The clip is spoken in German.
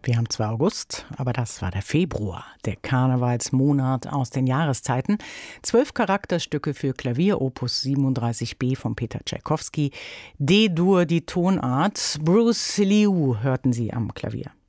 Wir haben zwar August, aber das war der Februar, der Karnevalsmonat aus den Jahreszeiten. 12 Charakterstücke für Klavier, Opus 37b von Peter Tschaikowski. D-Dur, die Tonart. Bruce Liu hörten Sie am Klavier.